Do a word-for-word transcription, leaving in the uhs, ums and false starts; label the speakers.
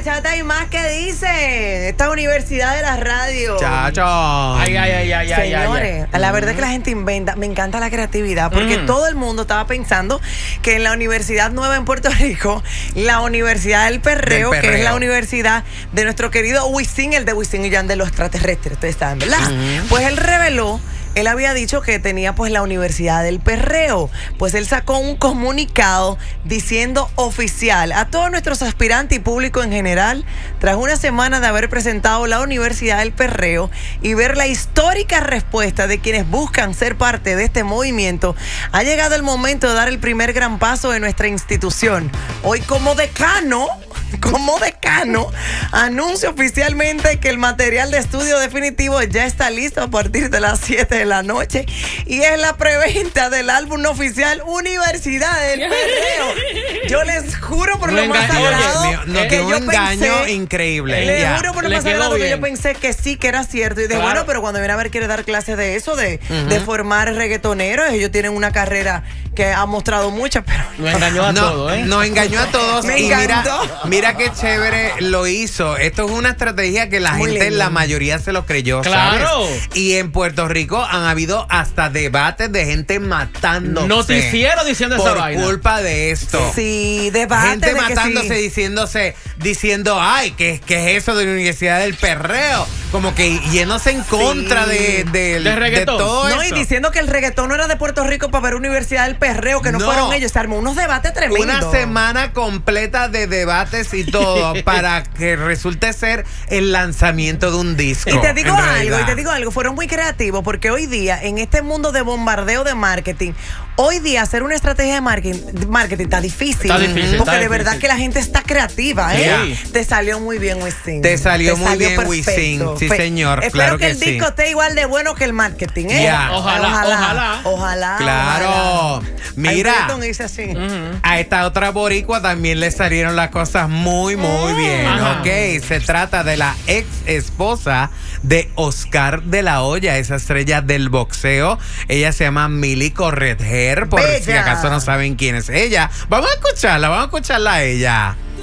Speaker 1: bachata y más que dice esta universidad de la radio.
Speaker 2: Chacho.
Speaker 3: Ay, ay, ay, ay, ay.
Speaker 1: Señores,
Speaker 3: ay, ay.
Speaker 1: la verdad es que la gente inventa. Me encanta la creatividad porque
Speaker 3: Mm.
Speaker 1: todo el mundo estaba pensando que en la Universidad Nueva en Puerto Rico, la Universidad del Perreo,
Speaker 2: Del
Speaker 1: que es
Speaker 2: Perreo.
Speaker 1: la universidad de nuestro querido Wisin, el de Wisin y Yandel de los extraterrestres, ustedes saben, ¿verdad?
Speaker 2: Ujú.
Speaker 1: Pues él reveló. Él había dicho que tenía pues la Universidad del Perreo. Pues él sacó un comunicado diciendo oficial a todos nuestros aspirantes y público en general, tras una semana de haber presentado la Universidad del Perreo y ver la histórica respuesta de quienes buscan ser parte de este movimiento, ha llegado el momento de dar el primer gran paso de nuestra institución. Hoy como decano... Como decano, anuncio oficialmente que el material de estudio definitivo ya está listo a partir de las siete de la noche y es la preventa del álbum oficial Universidad del Perreo. Yo les juro por
Speaker 3: No
Speaker 1: lo más
Speaker 3: engaño,
Speaker 1: sagrado
Speaker 2: Oye, no,
Speaker 1: que
Speaker 2: quedó
Speaker 1: yo
Speaker 2: un engaño
Speaker 1: pensé,
Speaker 2: increíble.
Speaker 1: les
Speaker 2: Ya.
Speaker 1: juro por lo
Speaker 3: Le
Speaker 1: más
Speaker 3: quedó
Speaker 1: sagrado que yo
Speaker 3: bien.
Speaker 1: pensé que sí, que era cierto. Y de
Speaker 3: Claro.
Speaker 1: bueno, pero cuando viene a ver quiere dar clases de eso, de, de formar reggaetoneros, ellos tienen una carrera que ha mostrado muchas, pero...
Speaker 3: Nos engañó a
Speaker 2: No,
Speaker 3: todos, ¿eh?
Speaker 2: nos engañó a todos.
Speaker 1: Me
Speaker 2: y mira,
Speaker 1: encantó.
Speaker 2: mira qué chévere lo hizo. Esto es una estrategia que la
Speaker 1: Muy
Speaker 2: gente,
Speaker 1: lindo.
Speaker 2: la mayoría se lo creyó,
Speaker 3: Claro.
Speaker 2: ¿sabes? Y en Puerto Rico han habido hasta debates de gente matándose.
Speaker 3: Noticiero diciendo esa
Speaker 2: por
Speaker 3: vaina.
Speaker 2: culpa de esto.
Speaker 1: Sí, debate
Speaker 2: Gente
Speaker 1: de que
Speaker 2: matándose,
Speaker 1: sí.
Speaker 2: diciéndose, diciendo, ay, ¿qué, qué es eso de la Universidad del Perreo? Como que yéndose en contra
Speaker 1: Sí.
Speaker 2: de, de,
Speaker 3: De reggaetón.
Speaker 2: todo
Speaker 1: No, y
Speaker 2: eso.
Speaker 1: diciendo que el reggaetón no era de Puerto Rico para ver Universidad del Perreo, que no,
Speaker 2: No.
Speaker 1: fueron ellos. Se armó unos debates tremendos.
Speaker 2: Una semana completa de debates y todo para que resulte ser el lanzamiento de un disco.
Speaker 1: Y te digo
Speaker 2: en
Speaker 1: algo,
Speaker 2: realidad.
Speaker 1: y te digo algo, fueron muy creativos porque hoy día, en este mundo de bombardeo de marketing, hoy día hacer una estrategia de marketing, de marketing está difícil.
Speaker 3: Está difícil,
Speaker 1: Porque
Speaker 3: está
Speaker 1: de verdad
Speaker 3: difícil.
Speaker 1: que la gente está creativa, ¿eh?
Speaker 3: Sí.
Speaker 1: Te salió muy bien, Wisin.
Speaker 2: Te salió muy bien,
Speaker 1: perfecto.
Speaker 2: Wisin. Sí,
Speaker 1: Fe-
Speaker 2: señor,
Speaker 1: Espero
Speaker 2: claro
Speaker 1: que,
Speaker 2: que
Speaker 1: el
Speaker 2: sí.
Speaker 1: disco esté igual de bueno que el marketing, ¿eh?
Speaker 2: Ya.
Speaker 3: Ojalá, ojalá.
Speaker 1: Ojalá.
Speaker 2: Claro.
Speaker 1: ojalá.
Speaker 2: Mira.
Speaker 1: Hay un reggaetón que dice así.
Speaker 3: Ujú.
Speaker 2: A esta otra boricua también le salieron las cosas muy, muy bien,
Speaker 3: Ajá.
Speaker 2: ¿ok? Se trata de la ex esposa de Oscar de la Hoya, esa estrella del boxeo. Ella se llama Mili Corretger, por
Speaker 1: Bella.
Speaker 2: si acaso no saben quién es ella. Vamos a escucharla, vamos a escucharla a ella.